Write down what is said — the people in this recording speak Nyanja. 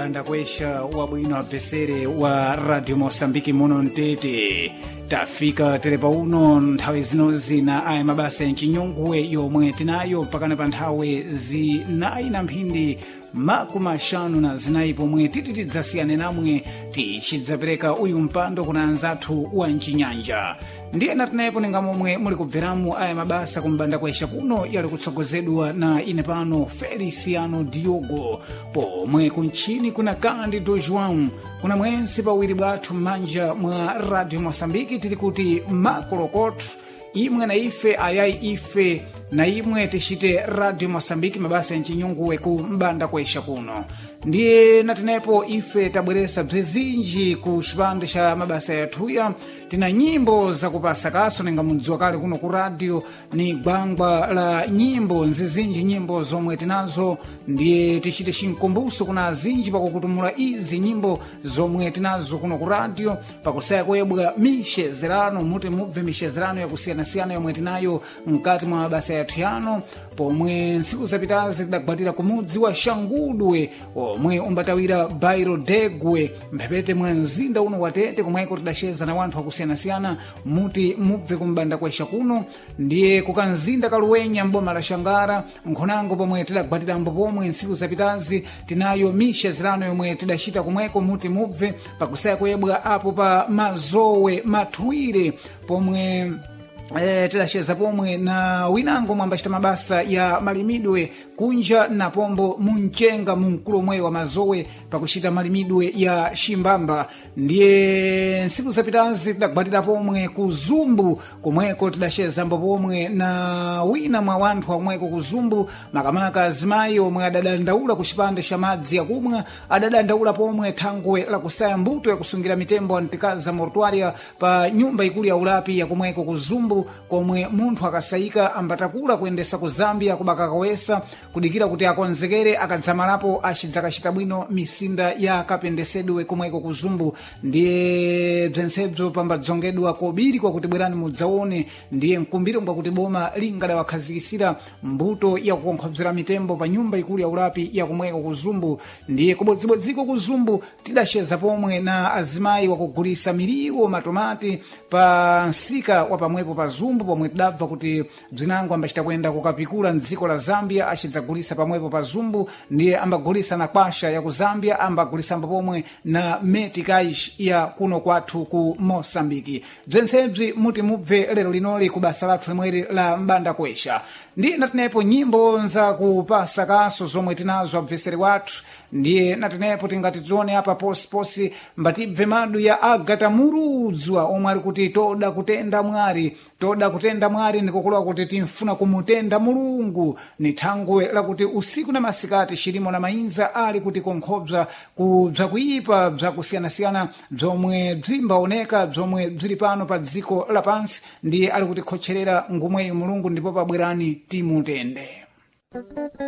mbanda kwesha wabwino abvesere wa Radio Mosambiki muno mtete tafika terepa uno nthawi zino zina aya mabasa mchinyunguwe yomwe tinayo mpakana pa nthawi zinayi na mphindi makumashanu na zinayi pomwe titidzasiyane namwe tichidzapereka uyu mpando kuna anzathu wa mchinyanja ndiye natinayepo ninga momwe muli kubveramu aya mabasa kumbanda kwesha kuno yali kutsogozedwa na ine pano Feliciano Diogo pomwe kunchini kuna Candido João kuna mwensi pawiri bwathu m'manja mwa Radio Mosambiki tili kuti makolokoto imwe na ife ayayi ife na imwe tichite Radio Mosambiki mabasa mchinyunguwe ku mbanda kwesha kuno ndiye natinepo ife tabweresa bzezinji ku chipande cha mabasa yathuya tina nyimbo za kupasa kaso ninga mudziwa kale kuno ku radio ni gwangwa la nyimbo nzizinji nyimbo zomwe tinazo ndiye tichite chinkumbuso kuna azinji pakukutumula izi nyimbo zomwe tinazo kuno ku radio pakusaya kuyebwa mishezerano muti mubve mishezerano yakusiyana-siyana yomwe tinayo mkati mwa mabasa yathu yano pomwe ntsiku zapitazi tidagwatira kumudzi wa Xangudwe omwe umbatawira Bairo Degwe mphepete mwa mzinda uno watete komweko tidacheza na wanthu akusiyana-siyana muti mubve kumbanda kwesha kuno ndiye kukanzinda kaluwenya mboma la Xangara nkhonango pomwe tidagwatirambo pomwe ntsiku zapitazi tinayo mishezerano yomwe tidachita komweko muti mubve pakusaya kuyebwa apo pa mazowe mathuwire pomwe tidacheza pomwe na winango mwambachita mabasa ya malimidwe kunja na pombo munchenga mumkulo mwe wa mazowe pakuchita malimidwe ya Shimbamba ndiye nsiku zapitazi tidagwatira pomwe kuzumbu komweko tidacheza mbo pomwe na wina mwa wanthu omweko kuzumbu makamaka azimayi omwe adadandaula ku chipande cha madzi yakumwa adadandaula pomwe thangwe la kusaya mbuto yakusungira mitembo antikaza mortuaria pa nyumba ikulu ya ulapi yakumweko kuzumbu komwe munthu akasayika ambatakula kuyendesa ku Zambia kubaka kawesa kudikira kuti akonzekere akadzamalapo achidzakachita bwino misinda ya kapendesedwe komweko kuzumbu ndiye bzensebzo pambadzongedwa kobiri kwa kuti bwerani mudzaone ndiye mkumbiro ngwa kuti boma lingadawakhazikisira mbuto ya kukonkhobzera mitembo pa nyumba ikulu ya ulapi ya komweko kuzumbu ndiye kubodzibodziko kuzumbu tidacheza pomwe na azimayi wakugulisa miriwo matomati pa nsika wa pamwepo pa zumbu pomwe tidabva kuti bzinango ambachita kuyenda kukapikula mdziko la Zambia achidzagulisa pamwepo pa zumbu ndiye ambagulisa na kwasha ya ku Zambia ambagulisambo pomwe na metikaish ya kuno kwathu ku Mosambiki bzensebzi muti mubve lero linoli ku basa lathu limweri la mbanda kwesha ndiye natinepo nyimbo za kupasa kaso zomwe tinazo abveseri wathu ndiye natinepo tingati tione apa posiposi mbatibve madu ya Agata Murudzwa omwe ali kuti toda kutenda mwari ndikokulowa kuti timfuna kumutenda Mulungu ni thangwe lakuti usiku na masikati shirimo na mainza ali kuti konkhobza bzakuipa bzakusiyana-siyana bzomwe bzimbaoneka bzomwe bzili pano pa dziko lapansi ndiye ali kuti khotcherera ngumweyi Mulungu ndipo pabwerani timutende.